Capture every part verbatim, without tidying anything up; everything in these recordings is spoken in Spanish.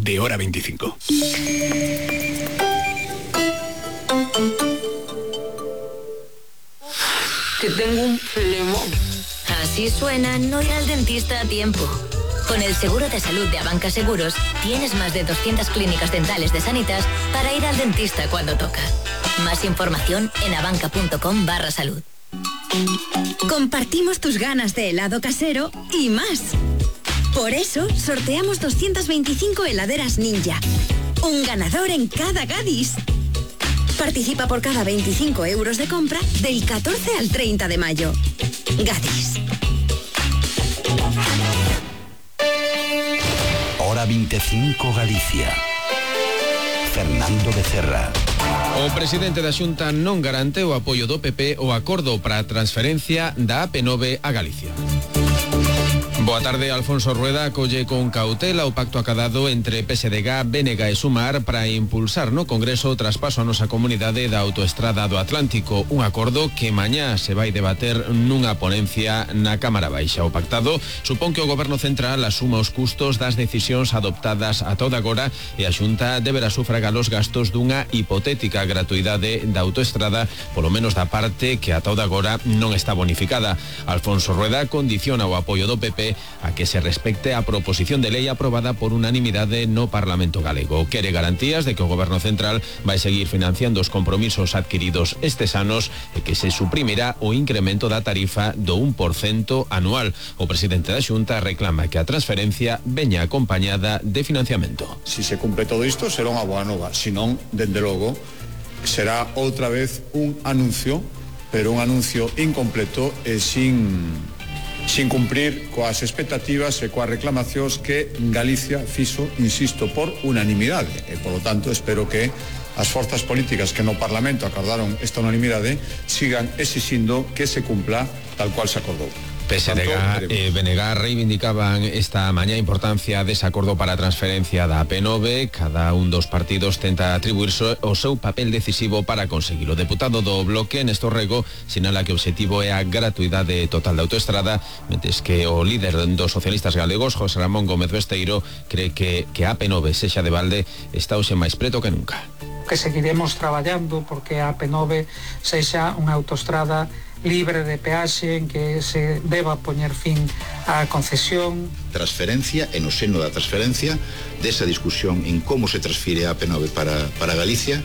de Hora veinticinco. Que tengo un plemón. Así suena no ir al dentista a tiempo. Con el seguro de salud de Abanca Seguros, tienes más de doscientas clínicas dentales de Sanitas para ir al dentista cuando toca. Más información en abanca.com barra salud. Compartimos tus ganas de helado casero y más. Por eso, sorteamos doscientas veinticinco heladeras Ninja. Un ganador en cada Gadis. Participa por cada veinticinco euros de compra del catorce al treinta de mayo. Gadis. Hora veinticinco Galicia. Fernando Becerra. O presidente da Xunta non garante o apoio do P P ao acordo para a transferencia da A P nove a Galicia. Boa tarde. Alfonso Rueda acolle con cautela o pacto acadado entre P S D G, B N G e Sumar para impulsar no Congreso o traspaso a nosa comunidade da autoestrada do Atlántico, un acordo que mañá se vai debater nunha ponencia na Cámara Baixa. O pactado supón que o Goberno Central asuma os custos das decisións adoptadas a toda agora e a Xunta deberá sufragar os gastos dunha hipotética gratuidade da autoestrada, polo menos da parte que a toda agora non está bonificada. Alfonso Rueda condiciona o apoio do P P a que se respecte a proposición de lei aprobada por unanimidade no Parlamento galego. Quere garantías de que o Goberno Central vai seguir financiando os compromisos adquiridos estes anos e que se suprimirá o incremento da tarifa do un por cento anual. O presidente da Xunta reclama que a transferencia veña acompañada de financiamento. Si se cumpre todo isto será unha boa nova, se non, dende logo, será outra vez un anuncio, pero un anuncio incompleto e sin... sin cumprir coas expectativas e coas reclamacións que Galicia fixo, insisto, por unanimidade. E, polo tanto, espero que as forzas políticas que no Parlamento acordaron esta unanimidade sigan exixindo que se cumpla tal cual se acordou. P S D G e B N G reivindicaban esta mañá a importancia dese acordo para a transferencia da A P nove. Cada un dos partidos tenta atribuirse o seu papel decisivo para conseguilo. O deputado do Bloque, Néstor Rego, sinala que o obxectivo é a gratuidade total da autoestrada, mentres que o líder dos socialistas galegos, José Ramón Gómez Besteiro, cree que, que a A P nove sexa de balde está hoxe máis preto que nunca. Que seguiremos traballando porque a A P nove sexa unha autoestrada libre de peaxe en que se deba poñer fin á concesión. Transferencia, e no seno da transferencia, desa discusión en como se transfire a A P nove para, para Galicia,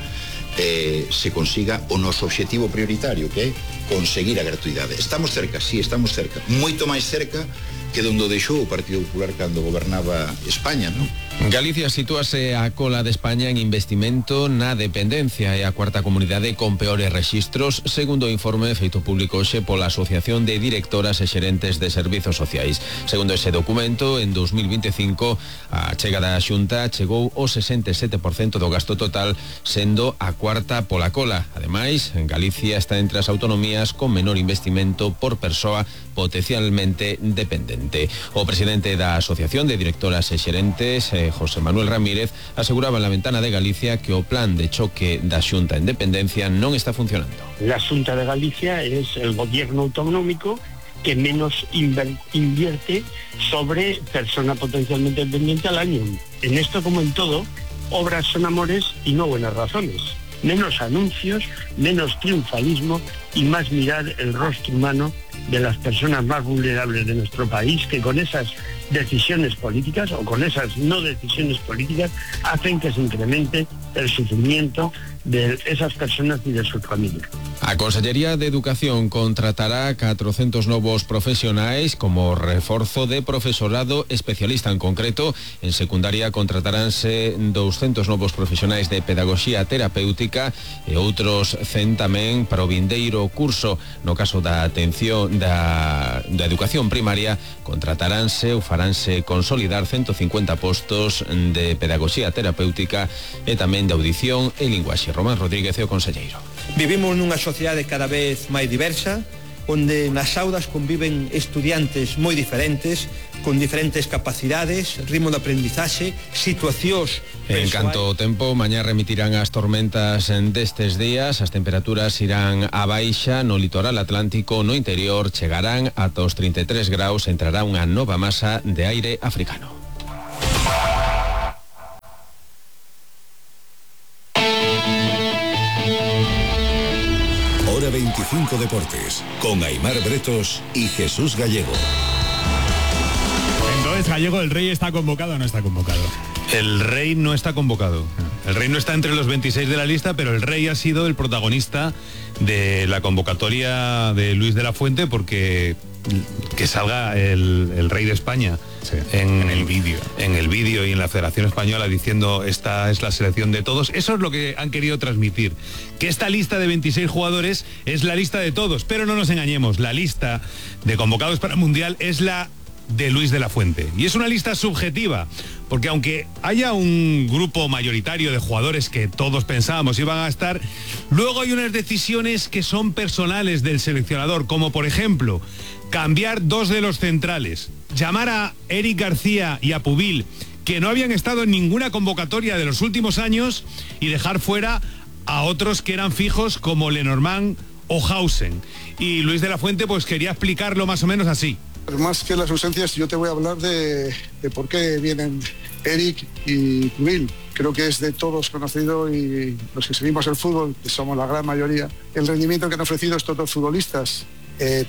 eh, se consiga o noso obxectivo prioritario, que é conseguir a gratuidade. Estamos cerca, sí, estamos cerca. Moito máis cerca que donde o deixou o Partido Popular cando gobernaba España, non? Galicia sitúase a cola de España en investimento na dependencia e a cuarta comunidade con peores rexistros, segundo o informe feito público hoxe pola Asociación de Directoras e Xerentes de Servizos Sociais. Segundo ese documento, en dos mil veinticinco a chega da Xunta chegou ao sesenta e sete por cento do gasto total, sendo a cuarta pola cola. Ademais, en Galicia está entre as autonomías con menor investimento por persoa potencialmente dependente. O presidente da Asociación de Directoras e Xerentes, eh, José Manuel Ramírez, aseguraba en la ventana de Galicia que o plan de choque da Xunta en dependencia non está funcionando. La Xunta de Galicia es el gobierno autonómico que menos invierte sobre persona potencialmente dependiente al año. En esto, como en todo, obras son amores y no buenas razones. Menos anuncios, menos triunfalismo y más mirar el rostro humano de las personas más vulnerables de nuestro país, que con esas decisiones políticas o con esas no decisiones políticas hacen que se incremente el sufrimiento de esas personas y de sus familias. A Consellería de Educación contratará catrocentos novos profesionais como reforzo de profesorado especialista. En concreto, en secundaria contrataránse doscientos novos profesionais de pedagogía terapéutica e outros cen tamén para o vindeiro curso. No caso da atención da, da educación primaria, contrataránse ou faránse consolidar ciento cincuenta postos de pedagogía terapéutica e tamén de audición e linguaxe. Román Rodríguez é o conselleiro. Vivimos nunha sociedade cada vez máis diversa, onde nas aulas conviven estudiantes moi diferentes, con diferentes capacidades, ritmo de aprendizaxe, situacións. En canto ao tempo, mañá remitirán as tormentas destes días, as temperaturas irán a baixa no litoral atlántico, no interior chegarán ata os trinta e tres graus, entrará unha nova masa de aire africano. veinticinco Deportes, con Aimar Bretos y Jesús Gallego. Entonces, Gallego, ¿el Rey está convocado o no está convocado? El Rey no está convocado. El Rey no está entre los veintiséis de la lista, pero el Rey ha sido el protagonista de la convocatoria de Luis de la Fuente, porque que salga el, el Rey de España sí, en, en el vídeo en el vídeo y en la Federación Española diciendo esta es la selección de todos. Eso es lo que han querido transmitir, que esta lista de veintiséis jugadores es la lista de todos, pero no nos engañemos, la lista de convocados para el Mundial es la de Luis de la Fuente, y es una lista subjetiva, porque aunque haya un grupo mayoritario de jugadores que todos pensábamos iban a estar, luego hay unas decisiones que son personales del seleccionador, como por ejemplo cambiar dos de los centrales, llamar a Eric García y a Pubil, que no habían estado en ninguna convocatoria de los últimos años, y dejar fuera a otros que eran fijos como Lenormand o Hausen. Y Luis de la Fuente pues quería explicarlo más o menos así. Más que las ausencias, yo te voy a hablar de, de por qué vienen Eric y Pubil. Creo que es de todos conocido, y los que seguimos el fútbol, que somos la gran mayoría, el rendimiento que han ofrecido estos dos futbolistas, eh,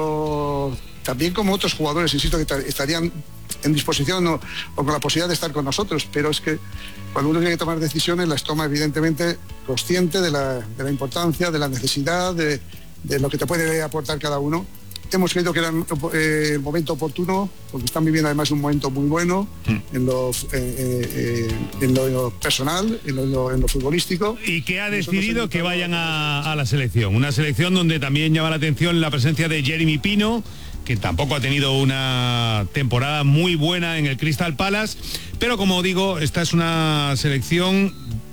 tanto también como otros jugadores, insisto, que estarían en disposición o, o con la posibilidad de estar con nosotros, pero es que cuando uno tiene que tomar decisiones, las toma evidentemente consciente de la, de la importancia, de la necesidad, de, de lo que te puede aportar cada uno. Hemos creído que era eh, el momento oportuno, porque están viviendo además un momento muy bueno mm. en, lo, eh, eh, en lo personal, en lo, en lo futbolístico. Y que ha decidido que vayan a, a la selección. Una selección donde también llama la atención la presencia de Jeremy Pino, que tampoco ha tenido una temporada muy buena en el Crystal Palace, pero como digo, esta es una selección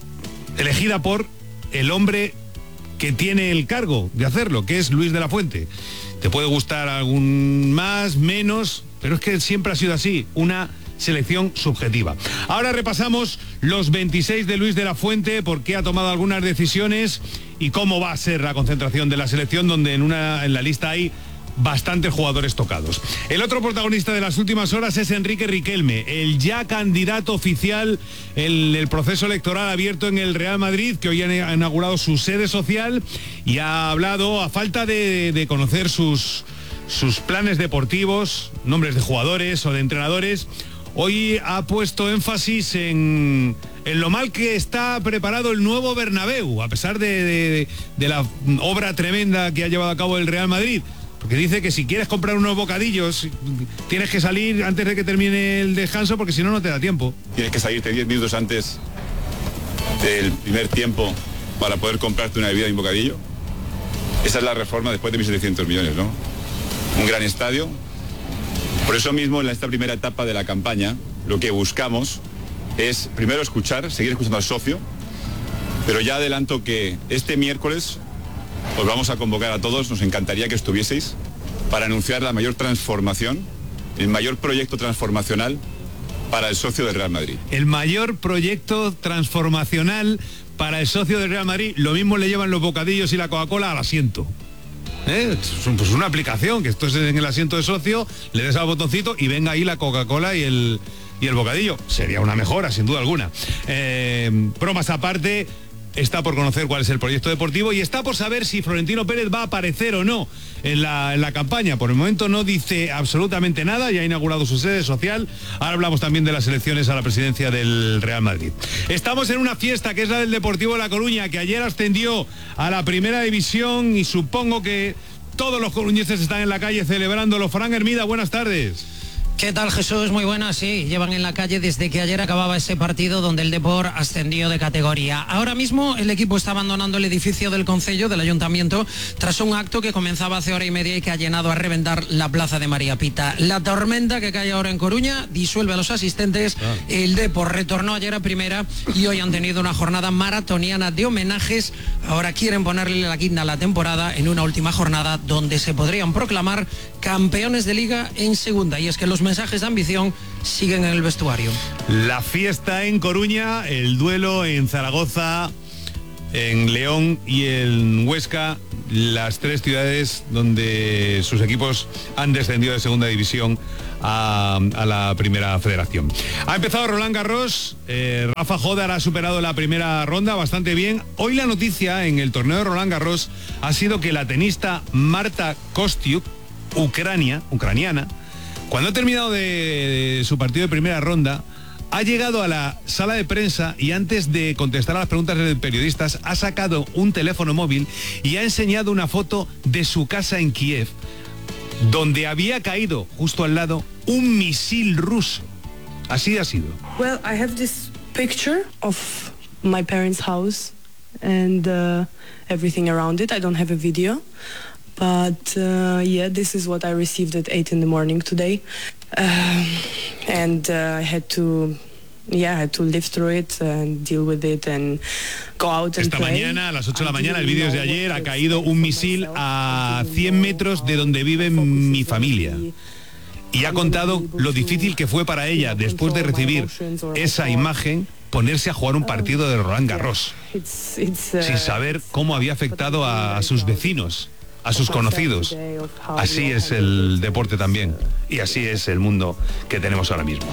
elegida por el hombre que tiene el cargo de hacerlo, que es Luis de la Fuente. Te puede gustar algún más, menos, pero es que siempre ha sido así, una selección subjetiva. Ahora repasamos los veintiséis de Luis de la Fuente, por qué ha tomado algunas decisiones y cómo va a ser la concentración de la selección, donde en, una, en la lista hay bastantes jugadores tocados. El otro protagonista de las últimas horas es Enrique Riquelme, el ya candidato oficial en el proceso electoral abierto en el Real Madrid, que hoy ha inaugurado su sede social y ha hablado, a falta de, de conocer sus, sus planes deportivos, nombres de jugadores o de entrenadores, hoy ha puesto énfasis en, en lo mal que está preparado el nuevo Bernabéu, a pesar de, de, de la obra tremenda que ha llevado a cabo el Real Madrid. Porque dice que si quieres comprar unos bocadillos, tienes que salir antes de que termine el descanso, porque si no, no te da tiempo. Tienes que salirte diez minutos antes del primer tiempo para poder comprarte una bebida y un bocadillo. Esa es la reforma después de mil setecientos millones, ¿no? Un gran estadio. Por eso mismo, en esta primera etapa de la campaña, lo que buscamos es primero escuchar, seguir escuchando al socio, pero ya adelanto que este miércoles os vamos a convocar a todos, nos encantaría que estuvieseis, para anunciar la mayor transformación, el mayor proyecto transformacional para el socio del Real Madrid. El mayor proyecto transformacional para el socio del Real Madrid. Lo mismo le llevan los bocadillos y la Coca-Cola al asiento. ¿Eh? Pues una aplicación, que esto es en el asiento de socio, le des al botoncito y venga ahí la Coca-Cola y el, y el bocadillo. Sería una mejora, sin duda alguna. Eh, bromas aparte, está por conocer cuál es el proyecto deportivo y está por saber si Florentino Pérez va a aparecer o no en la, en la campaña. Por el momento no dice absolutamente nada, ya ha inaugurado su sede social. Ahora hablamos también de las elecciones a la presidencia del Real Madrid. Estamos en una fiesta que es la del Deportivo de La Coruña, que ayer ascendió a la primera división, y supongo que todos los coruñeses están en la calle celebrándolo. Fran Hermida, buenas tardes. ¿Qué tal, Jesús? Muy buenas, sí. Llevan en la calle desde que ayer acababa ese partido donde el Depor ascendió de categoría. Ahora mismo el equipo está abandonando el edificio del Concello, del Ayuntamiento, tras un acto que comenzaba hace hora y media y que ha llenado a reventar la plaza de María Pita. La tormenta que cae ahora en Coruña disuelve a los asistentes. Ah. El Depor retornó ayer a primera y hoy han tenido una jornada maratoniana de homenajes. Ahora quieren ponerle la guinda a la temporada en una última jornada donde se podrían proclamar campeones de liga en segunda. Y es que los mensajes de ambición siguen en el vestuario. La fiesta en Coruña, el duelo en Zaragoza, en León y en Huesca, las tres ciudades donde sus equipos han descendido de segunda división a, a la primera federación. Ha empezado Roland Garros, eh, Rafa Jodar ha superado la primera ronda bastante bien. Hoy la noticia en el torneo de Roland Garros ha sido que la tenista Marta Kostyuk, Ucrania, ucraniana, cuando ha terminado de, de su partido de primera ronda, ha llegado a la sala de prensa y antes de contestar a las preguntas de periodistas ha sacado un teléfono móvil y ha enseñado una foto de su casa en Kiev, donde había caído justo al lado un misil ruso. Así ha sido. Well, I have this picture of my parents' house and uh, everything around it. I don't have a video, but uh, yeah, this is what I received at eight in the morning today. Um, and uh, I had to, yeah, I had to live through it and deal with it and go out and Esta play. mañana, a las ocho de la mañana, el vídeo es de ayer, ha caído un misil a cien metros de donde vive mi familia. Y ha contado lo difícil que fue para ella, después de recibir esa imagen, ponerse a jugar un partido de Roland Garros, sin saber cómo había afectado a sus vecinos, a sus conocidos. Así es el deporte también, y así es el mundo que tenemos ahora mismo.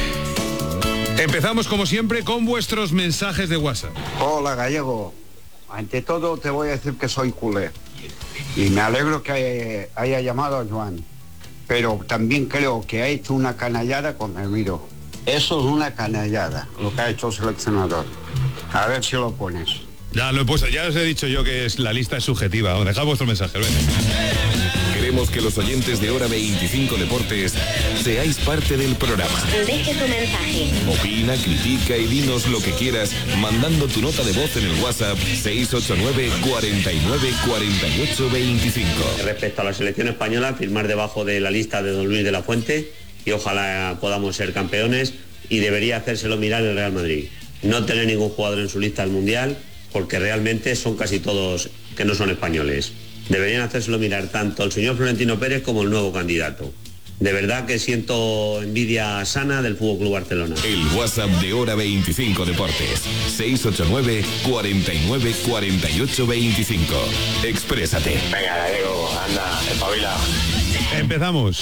Empezamos como siempre con vuestros mensajes de WhatsApp. Hola Gallego, ante todo te voy a decir que soy culé y me alegro que haya llamado a Joan, pero también creo que ha hecho una canallada con Ramiro. Eso es una canallada, lo que ha hecho el seleccionador. A ver si lo pones. Ya lo he puesto, ya os he dicho yo que es, la lista es subjetiva. Dejad vuestro mensaje, ven. Queremos que los oyentes de Hora veinticinco Deportes seáis parte del programa. Deje tu mensaje. Opina, critica y dinos lo que quieras mandando tu nota de voz en el WhatsApp seis ocho nueve, cuarenta y nueve, cuarenta y ocho, veinticinco. Respecto a la selección española, firmar debajo de la lista de Don Luis de la Fuente y ojalá podamos ser campeones, y debería hacérselo mirar el Real Madrid. No tener ningún jugador en su lista del Mundial, porque realmente son casi todos que no son españoles. Deberían hacérselo mirar tanto el señor Florentino Pérez como el nuevo candidato. De verdad que siento envidia sana del F C Barcelona. El WhatsApp de Hora veinticinco Deportes, seis ocho nueve, cuarenta y nueve, cuarenta y ocho, veinticinco. Exprésate. Venga, Gallego, anda, espabila. Empezamos.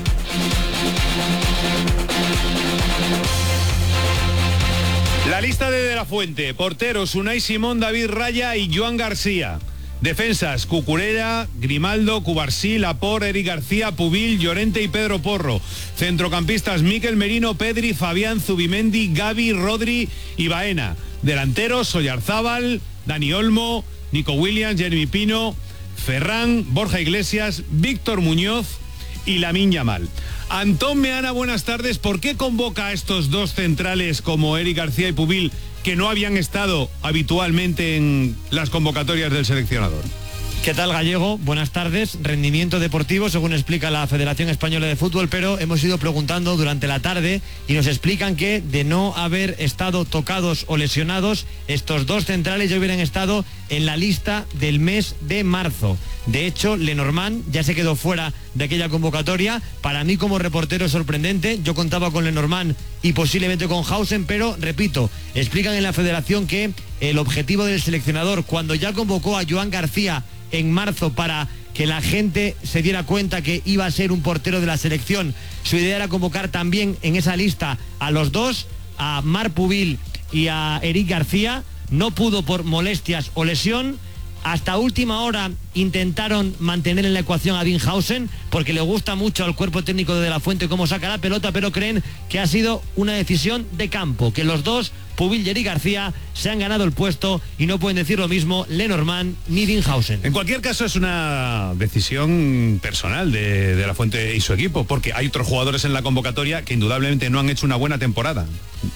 La lista de De la Fuente: porteros Unai Simón, David Raya y Joan García. Defensas: Cucurella, Grimaldo, Cubarsí, Laporte, Eric García, Pubil, Llorente y Pedro Porro. Centrocampistas: Mikel Merino, Pedri, Fabián, Zubimendi, Gavi, Rodri y Baena. Delanteros: Oyarzábal, Dani Olmo, Nico Williams, Jeremy Pino, Ferran, Borja Iglesias, Víctor Muñoz y Lamine Yamal. Antón Meana, buenas tardes. ¿Por qué convoca a estos dos centrales como Eric García y Pubil, que no habían estado habitualmente en las convocatorias del seleccionador? ¿Qué tal, Gallego? Buenas tardes. Rendimiento deportivo, según explica la Federación Española de Fútbol, pero hemos ido preguntando durante la tarde y nos explican que de no haber estado tocados o lesionados, estos dos centrales ya hubieran estado en la lista del mes de marzo. De hecho, Lenormand ya se quedó fuera de aquella convocatoria. Para mí, como reportero, sorprendente. Yo contaba con Lenormand y posiblemente con Hausen, pero repito, explican en la Federación que el objetivo del seleccionador, cuando ya convocó a Joan García en marzo para que la gente se diera cuenta que iba a ser un portero de la selección, su idea era convocar también en esa lista a los dos, a Marc Pubil y a Eric García. No pudo por molestias o lesión. Hasta última hora intentaron mantener en la ecuación a Dean Hausen, porque le gusta mucho al cuerpo técnico de De la Fuente cómo saca la pelota, pero creen que ha sido una decisión de campo, que los dos, Pubil y Eric García, se han ganado el puesto y no pueden decir lo mismo Lenormand ni Dean Hausen. En cualquier caso, es una decisión personal de, de La Fuente y su equipo, porque hay otros jugadores en la convocatoria que indudablemente no han hecho una buena temporada.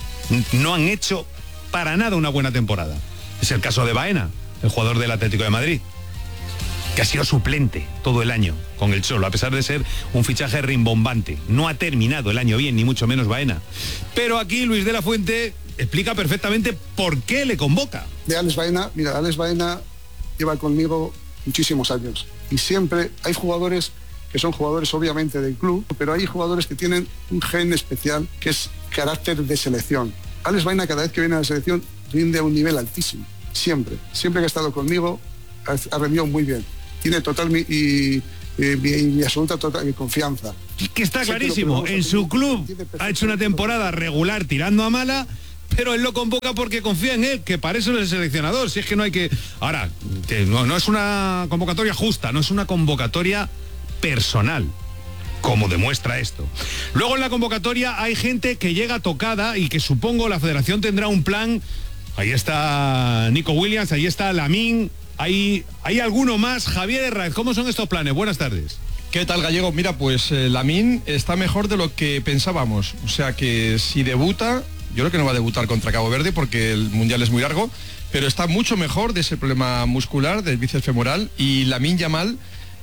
No han hecho para nada una buena temporada. Es el caso de Baena, el jugador del Atlético de Madrid, que ha sido suplente todo el año con el Cholo, a pesar de ser un fichaje rimbombante. No ha terminado el año bien, ni mucho menos Baena. Pero aquí Luis de la Fuente explica perfectamente por qué le convoca. De Alex Baena, mira, Alex Baena lleva conmigo muchísimos años y siempre hay jugadores que son jugadores obviamente del club, pero hay jugadores que tienen un gen especial que es carácter de selección. Alex Baena, cada vez que viene a la selección, rinde a un nivel altísimo. siempre, siempre que ha estado conmigo ha, ha rendido muy bien. Tiene total mi, y, y, mi, y mi absoluta total, confianza. Que está clarísimo, en su club ha hecho una temporada regular tirando a mala, pero él lo convoca porque confía en él, que para eso es el seleccionador. Si es que no hay que... Ahora, que no, no es una convocatoria justa, no es una convocatoria personal, como demuestra esto. Luego en la convocatoria hay gente que llega tocada y que supongo la federación tendrá un plan. Ahí está Nico Williams, ahí está Lamine, hay, hay alguno más. Javier Herráez, ¿cómo son estos planes? Buenas tardes. ¿Qué tal, Gallego? Mira, pues eh, Lamine está mejor de lo que pensábamos. O sea que si debuta, yo creo que no va a debutar contra Cabo Verde porque el Mundial es muy largo, pero está mucho mejor de ese problema muscular, del bíceps femoral, y Lamine Yamal,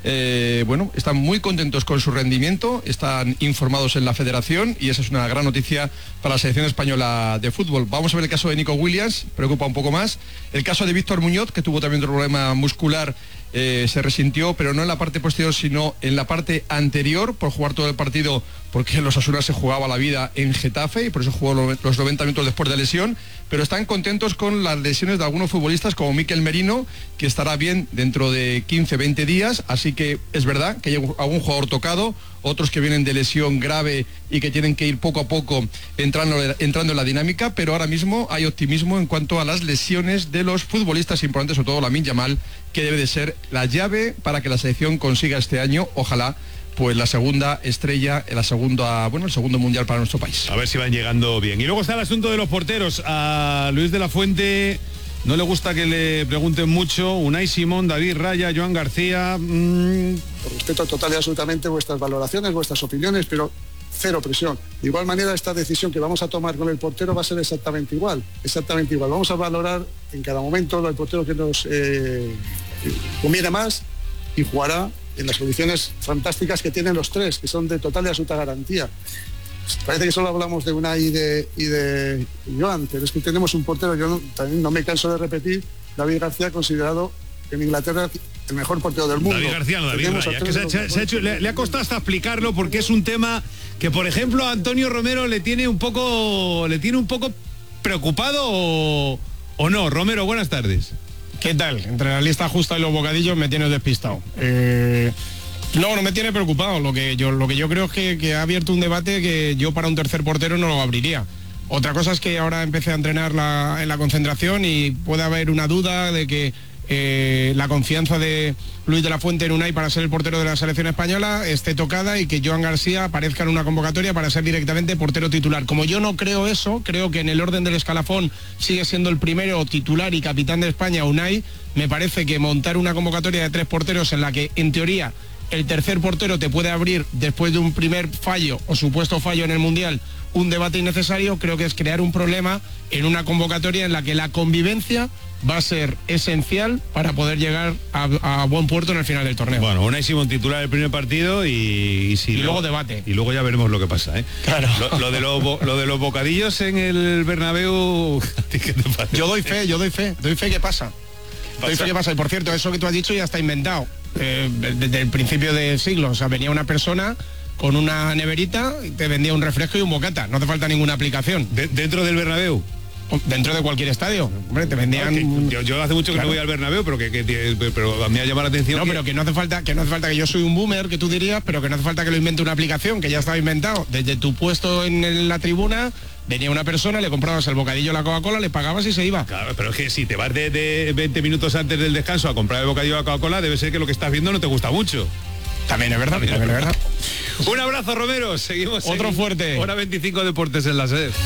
eh, bueno, están muy contentos con su rendimiento, están informados en la federación y esa es una gran noticia para la selección española de fútbol. Vamos a ver el caso de Nico Williams, preocupa un poco más. El caso de Víctor Muñoz, que tuvo también otro problema muscular, eh, se resintió, pero no en la parte posterior, sino en la parte anterior, por jugar todo el partido, porque los Osasuna se jugaba la vida en Getafe y por eso jugó los noventa minutos después de lesión, pero están contentos con las lesiones de algunos futbolistas como Mikel Merino, que estará bien dentro de quince, veinte días, así que es verdad que hay algún jugador tocado, otros que vienen de lesión grave y que tienen que ir poco a poco entrando, entrando en la dinámica, pero ahora mismo hay optimismo en cuanto a las lesiones de los futbolistas importantes, sobre todo Lamine Yamal, que debe de ser la llave para que la selección consiga este año, ojalá, pues la segunda estrella, la segunda, bueno, el segundo mundial para nuestro país. A ver si van llegando bien. Y luego está el asunto de los porteros. A Luis de la Fuente no le gusta que le pregunten mucho. Unai Simón, David Raya, Joan García. Mmm... Respeto total y absolutamente vuestras valoraciones, vuestras opiniones, pero cero presión. De igual manera, esta decisión que vamos a tomar con el portero va a ser exactamente igual. Exactamente igual. Vamos a valorar en cada momento el portero que nos eh, conviene más y jugará en las condiciones fantásticas que tienen los tres, que son de total y absoluta garantía. Parece que solo hablamos de Unai y de, y de Joan, pero es que tenemos un portero, yo no, también no me canso de repetir, David García, considerado en Inglaterra el mejor portero del mundo. David García, no, David Raya, que se, se, se ha hecho, le, le ha costado hasta explicarlo porque es un tema que, por ejemplo, a Antonio Romero le tiene un poco, le tiene un poco preocupado o, o no. Romero, buenas tardes. ¿Qué tal? Entre la lista justa y los bocadillos me tienes despistado. Eh, no, no me tiene preocupado. Lo que yo, lo que yo creo es que, que ha abierto un debate que yo para un tercer portero no lo abriría. Otra cosa es que ahora empecé a entrenar la, en la concentración y puede haber una duda de que eh, la confianza de Luis de la Fuente en Unai para ser el portero de la selección española esté tocada y que Joan García aparezca en una convocatoria para ser directamente portero titular. Como yo no creo eso, creo que en el orden del escalafón sigue siendo el primero titular y capitán de España Unai. Me parece que montar una convocatoria de tres porteros en la que en teoría el tercer portero te puede abrir después de un primer fallo o supuesto fallo en el Mundial un debate innecesario, creo que es crear un problema en una convocatoria en la que la convivencia va a ser esencial para poder llegar a, a buen puerto en el final del torneo. Bueno, Unai Simón titular el primer partido y, y, si y lo, luego debate. Y luego ya veremos lo que pasa, ¿eh? Claro. Lo, lo, de, lo, lo de los bocadillos en el Bernabéu, ¿qué te parece? Yo doy fe, yo doy fe, doy fe que pasa. Doy fe que pasa. Y por cierto, eso que tú has dicho ya está inventado. Eh, desde el principio del siglo, o sea, venía una persona con una neverita y te vendía un refresco y un bocata, no hace falta ninguna aplicación. De, ¿Dentro del Bernabéu? Dentro de cualquier estadio, hombre, te vendían... Yo, yo hace mucho que claro. no voy al Bernabéu, pero que, que pero a mí me ha llamado la atención. No, que... pero que no hace falta, que no hace falta que yo soy un boomer, que tú dirías, pero que no hace falta que lo invente una aplicación, que ya estaba inventado. Desde tu puesto en el, la tribuna, venía una persona, le comprabas el bocadillo, la Coca-Cola, le pagabas y se iba. Claro, pero es que si te vas de, de veinte minutos antes del descanso a comprar el bocadillo de la Coca-Cola, debe ser que lo que estás viendo no te gusta mucho. También es verdad, también, también es verdad. Un abrazo, Romero. Seguimos. Otro en fuerte. Hora veinticinco Deportes en la SER.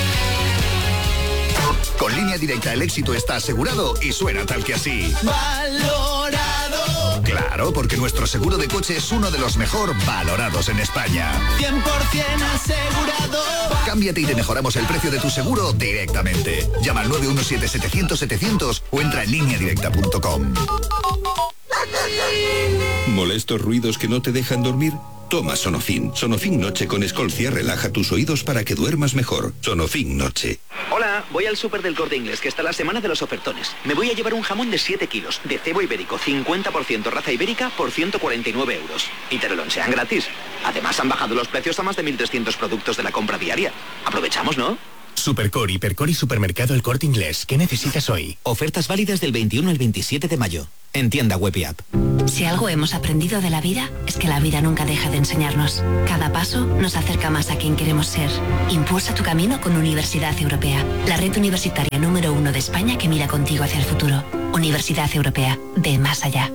Con Línea Directa el éxito está asegurado y suena tal que así. Valorado. Claro, porque nuestro seguro de coche es uno de los mejor valorados en España. cien por ciento asegurado. Cámbiate y te mejoramos el precio de tu seguro directamente. Llama al nueve uno siete, setecientos, setecientos o entra en línea directa punto com. ¿Molestos ruidos que no te dejan dormir? Toma Sonofin. Sonofin Noche con Escolcia relaja tus oídos para que duermas mejor. Sonofin Noche. Hola, voy al súper del Corte Inglés, que está la semana de los ofertones. Me voy a llevar un jamón de siete kilos, de cebo ibérico, cincuenta por ciento raza ibérica, por ciento cuarenta y nueve euros. Y te lo lonchean gratis. Además, han bajado los precios a más de mil trescientos productos de la compra diaria. Aprovechamos, ¿no? Supercore, Hipercore y Supermercado El Corte Inglés. ¿Qué necesitas hoy? Ofertas válidas del veintiuno al veintisiete de mayo. En tienda web y app. Si algo hemos aprendido de la vida, es que la vida nunca deja de enseñarnos. Cada paso nos acerca más a quien queremos ser. Impulsa tu camino con Universidad Europea, la red universitaria número uno de España que mira contigo hacia el futuro. Universidad Europea, ve más allá.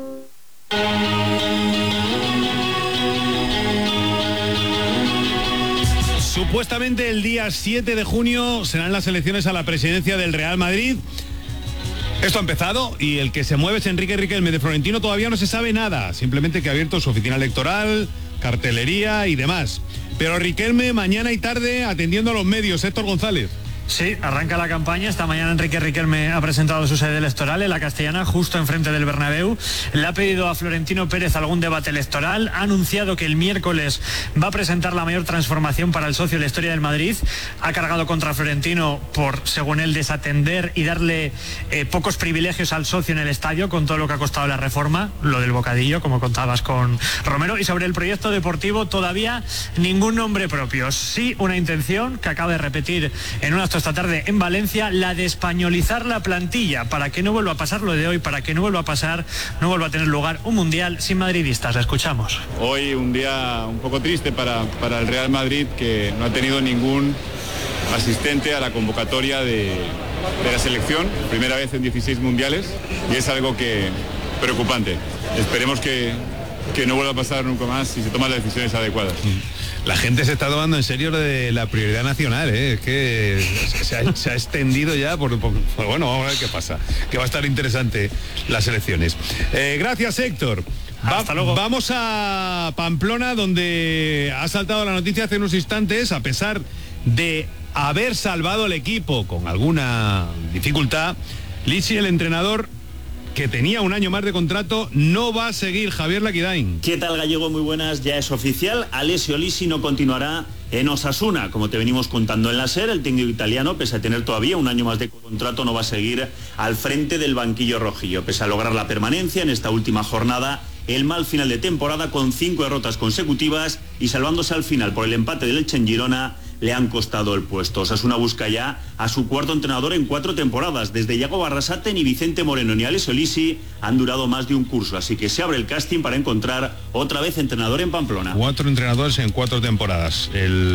Supuestamente el día siete de junio serán las elecciones a la presidencia del Real Madrid. Esto ha empezado y el que se mueve es Enrique Riquelme. De Florentino todavía no se sabe nada, simplemente que ha abierto su oficina electoral, cartelería y demás. Pero Riquelme mañana y tarde atendiendo a los medios. Héctor González. Sí, arranca la campaña. Esta mañana Enrique Riquelme ha presentado su sede electoral en la Castellana, justo enfrente del Bernabéu. Le ha pedido a Florentino Pérez algún debate electoral. Ha anunciado que el miércoles va a presentar la mayor transformación para el socio de la historia del Madrid. Ha cargado contra Florentino por, según él, desatender y darle eh, pocos privilegios al socio en el estadio, con todo lo que ha costado la reforma, lo del bocadillo, como contabas con Romero. Y sobre el proyecto deportivo, todavía ningún nombre propio. Sí, una intención que acaba de repetir en una esta tarde en Valencia, la de españolizar la plantilla, para que no vuelva a pasar lo de hoy, para que no vuelva a pasar, no vuelva a tener lugar un mundial sin madridistas. La escuchamos. Hoy un día un poco triste para, para el Real Madrid, que no ha tenido ningún asistente a la convocatoria de, de la selección, primera vez en dieciséis mundiales, y es algo que preocupante. Esperemos que, que no vuelva a pasar nunca más si se toman las decisiones adecuadas. La gente se está tomando en serio lo de la prioridad nacional, ¿eh? Es que se ha, se ha extendido ya por, por, por... Bueno, vamos a ver qué pasa, que va a estar interesante las elecciones. Eh, gracias, Héctor. Va, Hasta luego. Vamos a Pamplona, donde ha saltado la noticia hace unos instantes, a pesar de haber salvado el equipo con alguna dificultad. Lisi, el entrenador, que tenía un año más de contrato, no va a seguir. Javier Laquidain. ¿Qué tal, Gallego? Muy buenas, ya es oficial. Alessio Lisi no continuará en Osasuna. Como te venimos contando en la SER, el técnico italiano, pese a tener todavía un año más de contrato, no va a seguir al frente del banquillo rojillo. Pese a lograr la permanencia en esta última jornada, el mal final de temporada con cinco derrotas consecutivas y salvándose al final por el empate del Elche en Girona, le han costado el puesto. Osasuna busca ya a su cuarto entrenador en cuatro temporadas. Desde Iago Barrasate, ni Vicente Moreno ni Alessio Lisi han durado más de un curso, así que se abre el casting para encontrar otra vez entrenador en Pamplona. Cuatro entrenadores en cuatro temporadas.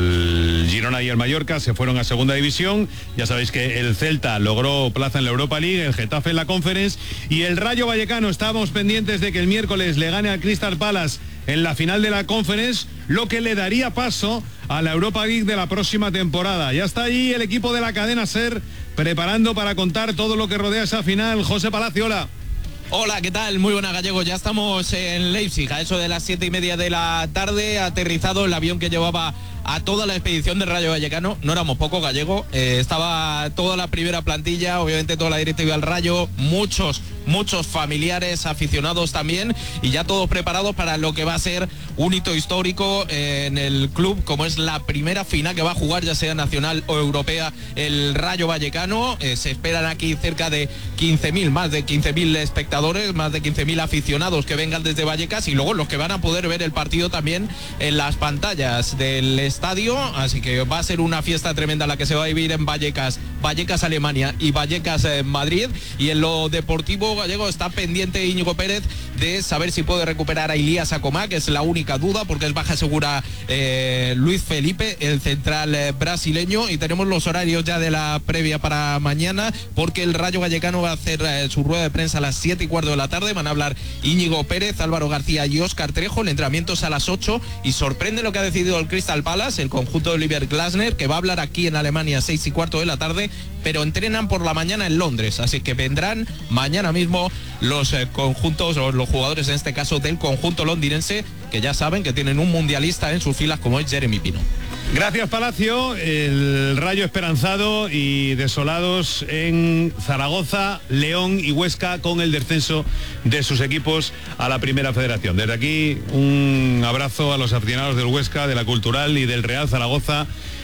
El Girona y el Mallorca se fueron a segunda división. Ya sabéis que el Celta logró plaza en la Europa League, el Getafe en la Conference y el Rayo Vallecano. Estábamos pendientes de que el miércoles le gane al Crystal Palace en la final de la Conference, lo que le daría paso a la Europa League de la próxima temporada. Ya está allí el equipo de la cadena SER preparando para contar todo lo que rodea esa final. José Palacio, hola. Hola, ¿qué tal? Muy buena, Gallego. Ya estamos en Leipzig, a eso de las siete y media de la tarde, aterrizado el avión que llevaba a toda la expedición del Rayo Vallecano. No éramos pocos, Gallego, eh, estaba toda la primera plantilla, obviamente toda la directiva del Rayo, muchos, muchos familiares, aficionados también, y ya todos preparados para lo que va a ser un hito histórico eh, en el club, como es la primera final que va a jugar, ya sea nacional o europea, el Rayo Vallecano. Eh, se esperan aquí cerca de quince mil, más de quince mil espectadores, más de quince mil aficionados que vengan desde Vallecas, y luego los que van a poder ver el partido también en las pantallas del estadio, así que va a ser una fiesta tremenda la que se va a vivir en Vallecas, Vallecas Alemania y Vallecas eh, Madrid. Y en lo deportivo, Gallego, está pendiente Íñigo Pérez de saber si puede recuperar a Ilías Acomá, que es la única duda, porque es baja segura eh, Luis Felipe, el central eh, brasileño, y tenemos los horarios ya de la previa para mañana, porque el Rayo Vallecano va a hacer eh, su rueda de prensa a las siete y cuarto de la tarde. Van a hablar Íñigo Pérez, Álvaro García y Óscar Trejo. El entrenamiento es a las ocho y sorprende lo que ha decidido el Crystal Palace, el conjunto de Oliver Glasner, que va a hablar aquí en Alemania a seis y cuarto de la tarde, pero entrenan por la mañana en Londres, así que vendrán mañana mismo los eh, conjuntos o los jugadores, en este caso del conjunto londinense, que ya saben que tienen un mundialista en sus filas como es Jeremy Pino. Gracias, Palacio. El Rayo esperanzado y desolados en Zaragoza, León y Huesca con el descenso de sus equipos a la Primera Federación. Desde aquí un abrazo a los aficionados del Huesca, de la Cultural y del Real Zaragoza,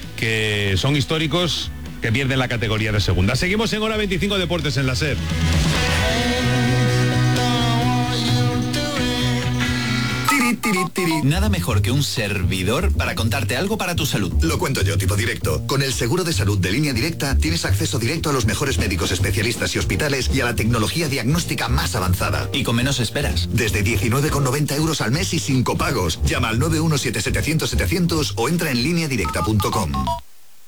que son históricos, que pierden la categoría de segunda. Seguimos en Hora veinticinco Deportes en la SER. tiri, tiri. Nada mejor que un servidor para contarte algo para tu salud. Lo cuento yo, tipo directo. Con el seguro de salud de Línea Directa tienes acceso directo a los mejores médicos especialistas y hospitales y a la tecnología diagnóstica más avanzada. Y con menos esperas. Desde diecinueve con noventa euros al mes y sin copagos. Llama al nueve uno siete, setecientos, setecientos o entra en línea directa punto com.